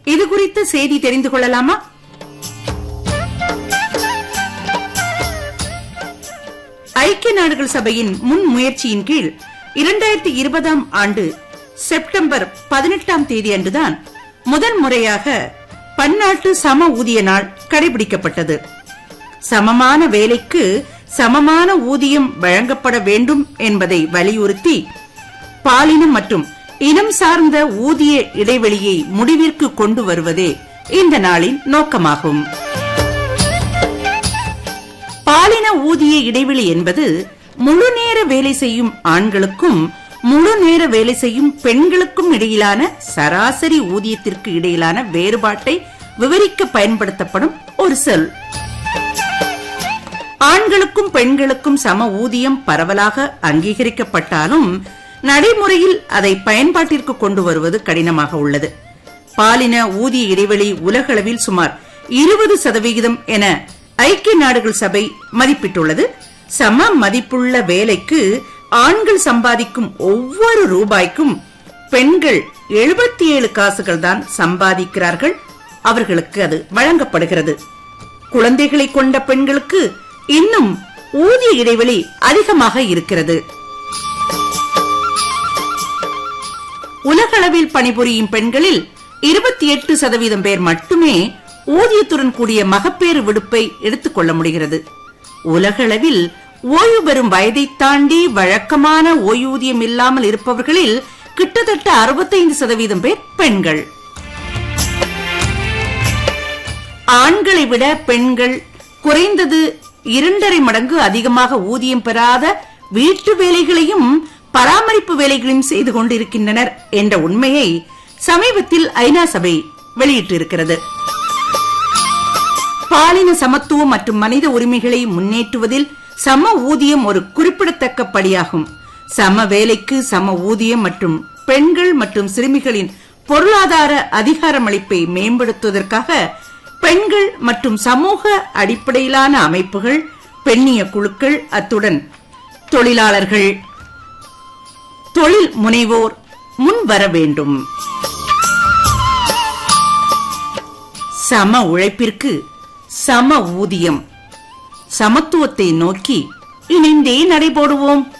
இது குறித்த செய்தி தெரிந்து கொள்ளலாமா? ஐக்கிய நாடுகள் சபையின் முன் முயற்சியின் கீழ் 2020 ஆண்டு செப்டம்பர் 18 தேதி அன்றுதான் முதல் முறையாக பன்னாட்டு சம ஊதிய நாள் கடைபிடிக்கப்பட்டது. சமமான வேலைக்கு சமமான ஊதியம் வழங்கப்பட வேண்டும் என்பதை வலியுறுத்தி பாலினம் மற்றும் இனம் சார்ந்த ஊதிய இடைவெளியை முடிவிற்கு கொண்டு வருவதே இந்த நாளின் நோக்கமாகும். பாலின ஊதிய இடைவெளி என்பது முழுநேர வேலை செய்யும் ஆண்களுக்கும் முழு நேர வேலை செய்யும் பெண்களுக்கும் இடையிலான சராசரி ஊதியத்திற்கு இடையிலான வேறுபாட்டை விவரிக்க பயன்படுத்தப்படும் ஒரு சொல். ஆண்களுக்கும் பெண்களுக்கும் சம ஊதியம் பரவலாக அங்கீகரிக்கப்பட்டாலும் நடைமுறையில் அதை பயன்பாட்டிற்கு கொண்டு வருவது கடினமாக உள்ளது. பாலின ஊதிய இடைவெளி உலகளவில் சுமார் 20% என ஐக்கிய நாடுகள் சபை மதிப்பிட்டுள்ளது. சம மதிப்புள்ள வேலைக்கு ஆண்கள் சம்பாதிக்கும் ஒவ்வொரு ரூபாய்க்கும் பெண்கள் 77 காசுகள் தான் சம்பாதிக்கிறார்கள். அவர்களுக்கு அது வழங்கப்படுகிறது. குழந்தைகளை கொண்ட பெண்களுக்கு இன்னும் ஊதிய இடைவெளி அதிகமாக இருக்கிறது. உலகளவில் பணிபுரியும் பெண்களில் 28% பேர் மட்டுமே ஊதியத்துடன் கூடிய மகப்பேறு விடுப்பை எடுத்துக் கொள்ள முடிகிறது. உலகளவில் ஓய்வு பெறும் வயதை தாண்டி வழக்கமான ஓய்வூதியம் இல்லாமல் இருப்பவர்களில் கிட்டத்தட்ட 65% பேர் பெண்கள். ஆண்களை விட பெண்கள் குறைந்தது 2.5 மடங்கு அதிகமாக ஊதியம் பெறாத வீட்டு வேலைகளையும் பராமரிப்பு வேலைகளையும் செய்து கொண்டிருக்கின்றனர் என்ற உண்மையை சமீபத்தில் ஐநா சபை வெளியிட்டிருக்கிறது. பாலின சமத்துவம் மற்றும் மனித உரிமைகளை முன்னேற்றுவதில் சம ஊதியம் ஒரு குறிப்பிடத்தக்க படியாகும். சம வேலைக்கு சம ஊதியம் மற்றும் பெண்கள் மற்றும் சிறுமிகளின் பொருளாதார அதிகாரமளிப்பை மேம்படுத்துவதற்காக பெண்கள் மற்றும் சமூக அடிப்படையிலான அமைப்புகள், பெண்ணிய குழுக்கள், அத்துடன் தொழிலாளர்கள், தொழில் முனைவோர் முன் வர வேண்டும். சம உழைப்பிற்கு சம ஊதியம், சமத்துவத்தை நோக்கி இணைந்தே நடைபோடுவோம்.